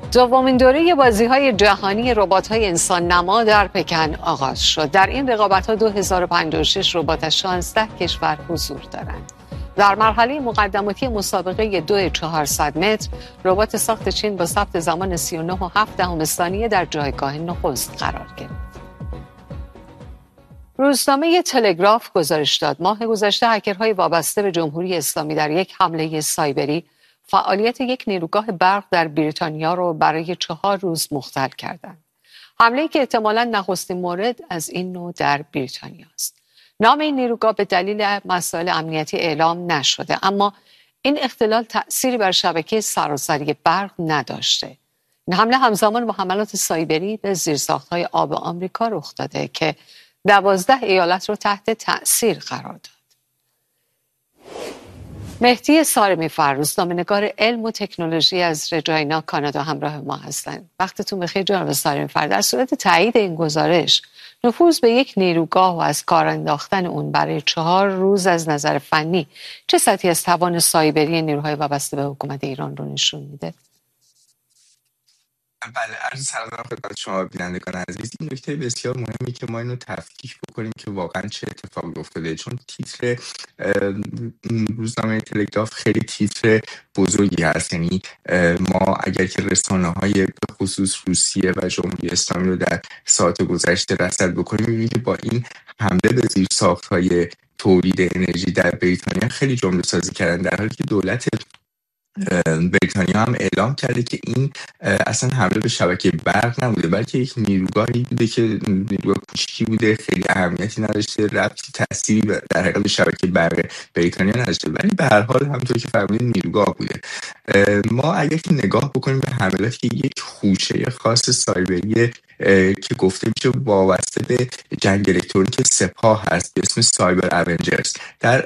دومین دوره بازی‌های جهانی ربات‌های انسان نما در پکن آغاز شد. در این رقابت‌ها 2056 ربات از 16 کشور حضور دارند. در مرحله مقدماتی مسابقه 2400 متر، ربات ساخت چین با ثبت زمان 39.7 ثانیه در جایگاه نخست قرار گرفت. روزنامه تلگراف گزارش داد ماه گذشته هکرهای وابسته به جمهوری اسلامی در یک حمله سایبری فعالیت یک نیروگاه برق در بریتانیا را برای 4 روز مختل کردند. حمله‌ای که احتمالاً نخستین مورد از این نوع در بریتانیا است. نام این نیروگاه به دلیل مسائل امنیتی اعلام نشده، اما این اختلال تأثیری بر شبکه سراسری برق نداشته. این حمله همزمان با حملات سایبری به زیرساخت‌های آب آمریکا رخ داده که 12 ایالت را تحت تأثیر قرار داد. مهدی سارمی-فر، روزنامه‌نگار علم و تکنولوژی از رجاینا کانادا همراه ما هستند. وقتتون بخیر جناب سارمی-فر. در صورت تایید این گزارش، نفوذ به یک نیروگاه و از کار انداختن اون برای 4 روز از نظر فنی چه سطحی از توان سایبری نیروهای وابسته به حکومت ایران رو نشون میده؟ بله، عرض سلام خدمت شما بینندگان عزیز. این نکته بسیار مهمی که ما اینو تفکیک بکنیم که واقعا چه اتفاقی افتاده، چون تیتر روزنامه تلگراف خیلی تیتر بزرگی هست. یعنی ما اگر که رسانه‌های به خصوص روسیه و جمهوری اسلامی رو در ساعت گذشته رصد بکنیم، می‌بینیم که با این حمله به زیرساخت‌های تولید انرژی در بریتانیا خیلی جمله سازی کردن، در حالی که دولت بریتانیا هم اعلام کرده که این اصلا حمله به شبکه برق نبوده، بلکه یک نیروگاهی بوده که نیروگاه کوچیکی بوده، خیلی اهمیتی نداشته، ربطی تأثیری در حقیقت به شبکه برق بریتانیا نداشته، ولی به هر حال همونطور که فرمودید نیروگاه بوده. ما اگر که نگاه بکنیم به حملاتی که یک خوشه خاص سایبری که گفته میشه وابسته به جنگ الکترونیک سپاه هست به اسم سایبر اونجرز در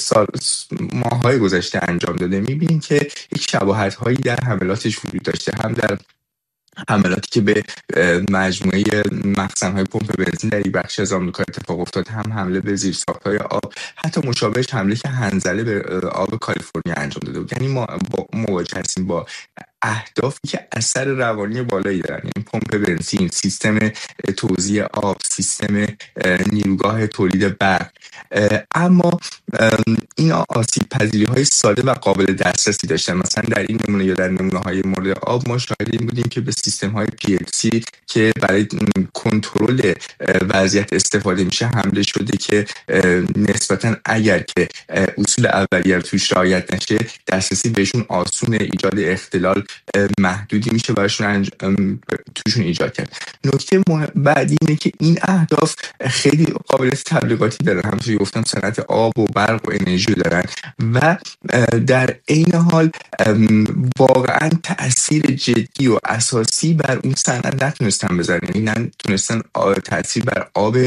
ماه‌های گذشته انجام داده، می‌بینیم که یک شباهت‌هایی در حملاتش وجود داشته، هم در حملاتی که به مجموعه مخزن‌های پمپ بنزین در یک بخش از آمریکا اتفاق افتاد، هم حمله به زیرساخت‌های آب، حتی مشابهش حمله که هنزله به آب کالیفرنیا انجام داده بود. یعنی ما مواجه هستیم با اهدافی که اثر روانی بالایی دارن، یعنی پمپ بنزین، سیستم توزیع آب، سیستم نیروگاه تولید برق. اما اینا آسیب پذیری های ساده و قابل دسترسی داشتن. مثلا در این نمونه یا در نمونه های مورد آب ما شاهد این بودیم که به سیستم های PLC که برای کنترل وضعیت استفاده میشه حمله شده که نسبتا اگر که اصول اولیه توش رعایت نشه دسترسی بهشون آسونه، ایجاد اختلال محدودی میشه براشون توشون ایجاد کرد. نکته بعدی اینه که این اهداف خیلی قابلیت تبلیغاتی دارن، همونطور که گفتم صنعت آب و برق و انرژی دارن و در عین حال واقعا تأثیر جدی و اساسی بر اون صنعت نتونستن بذارن، یعنی نتونستن تأثیر بر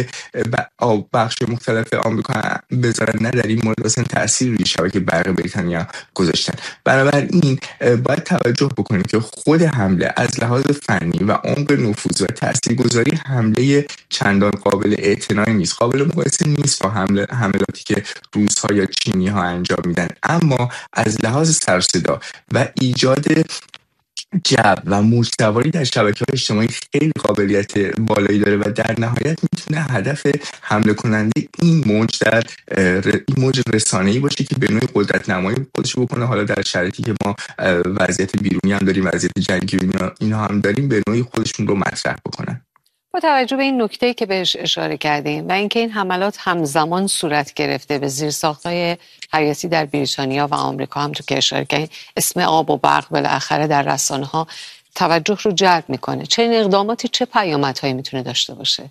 آب بخش مختلف آمریکا بذارن، نه در این مورد اصلا تأثیر روی شبکه برق بریتانیا گذاشتن. بنابراین باید توجه بکنیم که خود حمله از لحاظ فنی و عمق نفوذ و تاثیرگذاری حمله چندان قابل اعتنایی نیست، قابل مقایسه نیست با حملاتی که روس‌ها یا چینی‌ها انجام میدن، اما از لحاظ سر و صدا و ایجاد جو و موج‌سواری در شبکه‌های اجتماعی خیلی قابلیت بالایی داره و در نهایت میتونه هدف حمله کننده این موج رسانه‌ای باشه که به نوعی قدرت نمایی خودش بکنه. حالا در شرایطی که ما وضعیت بیرونی هم داریم، وضعیت جنگی اینا هم داریم، به نوعی خودشون رو مطرح بکنن. با توجه به این نکته‌ای که بهش اشاره کردیم و اینکه این حملات همزمان صورت گرفته به زیرساخت‌های حیاتی در بریتانیا و آمریکا، هم تو که اشاره کردیم اسم آب و برق بالاخره در رسانه‌ها توجه رو جلب میکنه، چه این اقداماتی چه پیامدهایی میتونه داشته باشه؟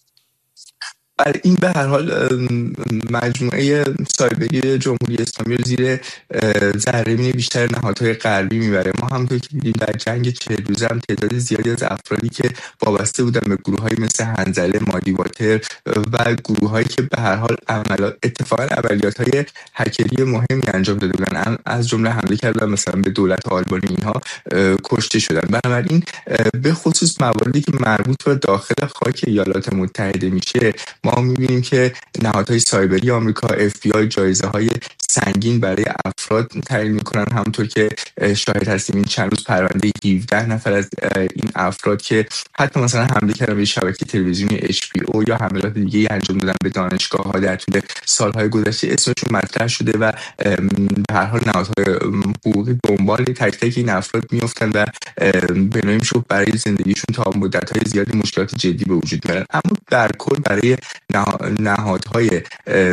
این به هر حال مجموعه سایبری جمهوری اسلامی رو زیر ذره‌بین بیشتر نهادهای غربی میبره. ما همونطور که دیدیم در جنگ 40 روزه هم تعداد زیادی از افرادی که وابسته بودن به گروه‌هایی مثل هنزله، مادی واتر و گروه‌هایی که به هر حال اتفاقا عملیات‌های هکری مهمی انجام داده بودن، از جمله حمله کردن مثلا به دولت آلبانی، اینها کشته شدن. بنابراین به خصوص مواردی که مربوط به داخل خاک ایالات متحده میشه، ما ما می‌بینیم که نهادهای سایبری آمریکا FBI جایزه‌های سنگین برای افراد تعیین می‌کنن. همونطور که شاهد هستیم این چند روز پرونده 17 نفر از این افراد که حتی مثلا حمله کردن به شبکه تلویزیونی HBO یا حملات دیگه‌ای انجام دادن به دانشگاه‌ها در طول سال‌های گذشته اسمشون مطرح شده و به هر حال نهادهای حقوقی دنبال تک تک این افراد میافتن و به نوعی میشه برای زندگیشون تا مدت‌های زیادی مشکلات جدی به وجود میارن. اما در کل برای نهادهای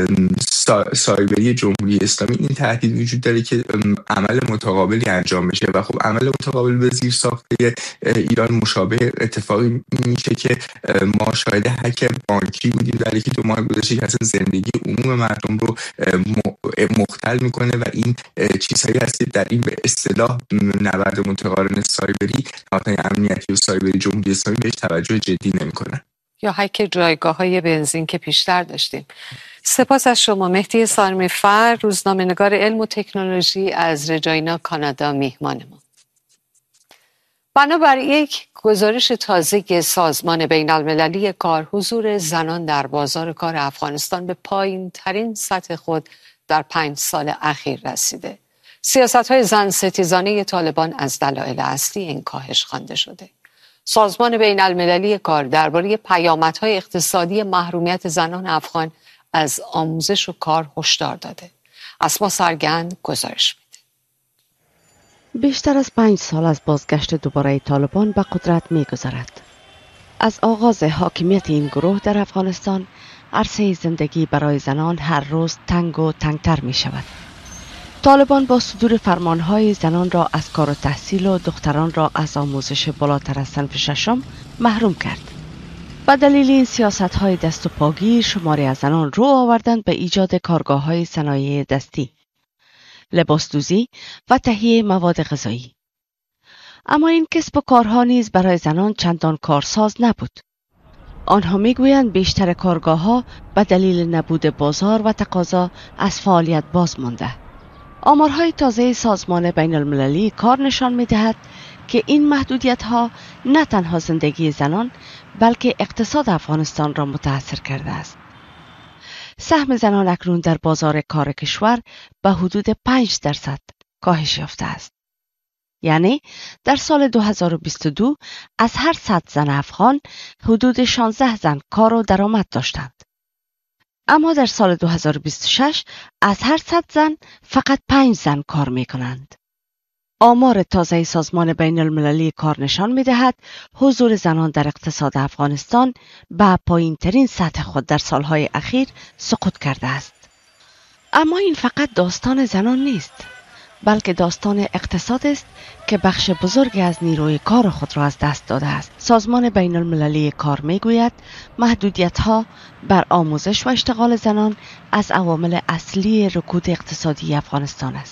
سایبری جمهوری اسلامی این تهدید وجود داره که عمل متقابلی انجام بشه و خب عمل متقابل به زیر ساخته ایران مشابه اتفاقی میشه که ما شاهد هک بانکی بودیم در یکی 2 ماه گذشته که اصلا زندگی عموم مردم رو مختل میکنه و این چیزهایی هست که در این به اصطلاح نبرد متقارن سایبری نهادهای امنیتی و سایبری جمهوری اسلامی بهش توجه جدی نمیکنن. یا هک جایگاه‌های بنزین که پیشتر داشتیم. سپاس از شما مهدی سارمی فر، روزنامه‌نگار علم و تکنولوژی از رجاینا کانادا میهمان ما. بنابر یک گزارش تازه سازمان بین المللی کار، حضور زنان در بازار کار افغانستان به پایین ترین سطح خود در 5 سال اخیر رسیده. سیاست‌های زن ستیزانه طالبان از دلایل اصلی این کاهش خوانده شده. سازمان بین المللی کار درباره پیامدهای اقتصادی محرومیت زنان افغان از آموزش و کار هشدار داده. اسما سرگند گزارش میده. بیشتر از 5 سال از بازگشت دوباره طالبان به قدرت می‌گذرد. از آغاز حاکمیت این گروه در افغانستان، عرصه زندگی برای زنان هر روز تنگ و تنگتر می شود. طالبان با صدور فرمانهای زنان را از کار و تحصیل و دختران را از آموزش بالاتر از صنف 6 محروم کرد. به دلیل این سیاست‌های دست و پاگیر شماری از زنان رو آوردند به ایجاد کارگاه‌های صنایع دستی، لباسدوزی و تهیه مواد غذایی. اما این کسب و کارها نیز برای زنان چندان کارساز نبود. آنها میگویند بیشتر کارگاه‌ها به دلیل نبود بازار و تقاضا از فعالیت باز مانده. آمارهای تازه سازمان بین المللی کار نشان می‌دهد که این محدودیت‌ها نه تنها زندگی زنان بلکه اقتصاد افغانستان را متاثر کرده است. سهم زنان اکنون در بازار کار کشور به حدود 5% کاهش یافته است. یعنی در سال 2022 از هر 100 زن افغان حدود 16 زن کار و درآمد داشتند. اما در سال 2026 از هر 100 زن فقط 5 زن کار می کنند. آمار تازه سازمان بین المللی کار نشان می دهد حضور زنان در اقتصاد افغانستان به پایین ترین سطح خود در سالهای اخیر سقوط کرده است. اما این فقط داستان زنان نیست، بلکه داستان اقتصاد است که بخش بزرگی از نیروی کار خود را از دست داده است. سازمان بین المللی کار می گوید محدودیت‌ها بر آموزش و اشتغال زنان از عوامل اصلی رکود اقتصادی افغانستان است.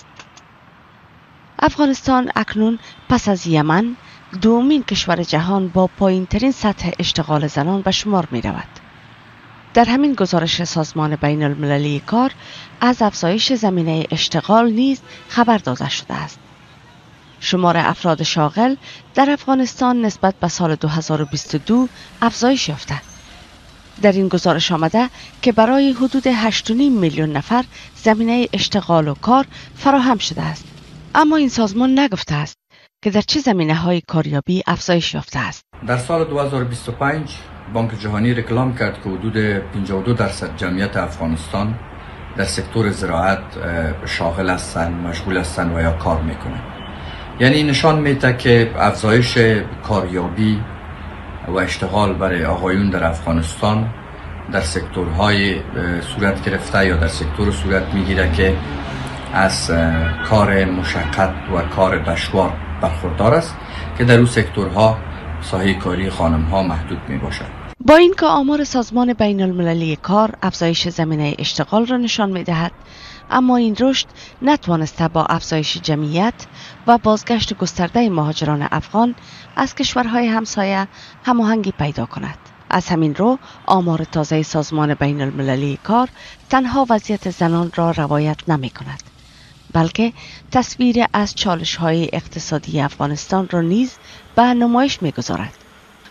افغانستان اکنون پس از یمن دومین کشور جهان با پایین ترین سطح اشتغال زنان به شمار می رود. در همین گزارش سازمان بین المللی کار از افزایش زمینه اشتغال نیز خبر داده شده است. شمار افراد شاغل در افغانستان نسبت به سال 2022 افزایش یافته. در این گزارش آمده که برای حدود 8.5 میلیون نفر زمینه اشتغال و کار فراهم شده است. اما این سازمان نگفته است که در چه زمینه‌های کاریابی افزایش یافته است. در سال 2025 بانک جهانی رکلام کرد که حدود 52% جمعیت افغانستان در سکتور زراعت شاغل هستند، مشغول هستند و یا کار میکنند. یعنی نشان میده که افزایش کاریابی و اشتغال برای آقایون در افغانستان در سکتورهای صورت گرفته یا در سکتور صورت میگیره که از کار مشقت و کار دشوار برخوردار است که در اون سکتورها ساحه کاری خانم‌ها محدود می باشد. با اینکه آمار سازمان بین المللی کار افزایش زمینه اشتغال را نشان می دهد، اما این رشد نتوانسته با افزایش جمعیت و بازگشت گسترده مهاجران افغان از کشورهای همسایه هماهنگی پیدا کند. از همین رو آمار تازه سازمان بین المللی کار تنها وضعیت زنان را روایت نمی کند، بلکه تصویر از چالش‌های اقتصادی افغانستان را نیز به نمایش می‌گذارد.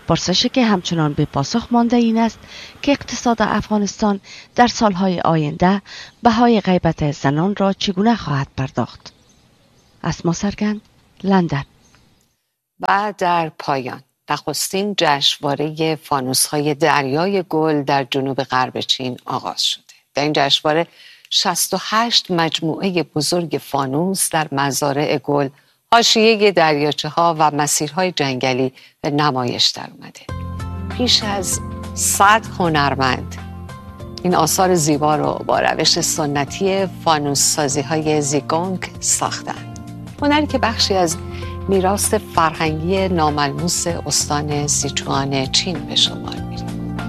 پرسشی که همچنان به پاسخ مانده این است که اقتصاد افغانستان در سالهای آینده بهای غیبت زنان را چگونه خواهد پرداخت. اسما سرگند، لندن. و در پایان نخستین جشنواره فانوس‌های دریای گل در جنوب غرب چین آغاز شده. در این جشنواره 68 مجموعه بزرگ فانوس در مزارع گل، حاشیه دریاچه‌ها و مسیرهای جنگلی به نمایش در اومده. پیش از 100 هنرمند این آثار زیبا رو با روش سنتی فانوس سازی‌های زیگونگ ساختند. هنری که بخشی از میراث فرهنگی ناملموس استان سیچوان چین به شمار میره.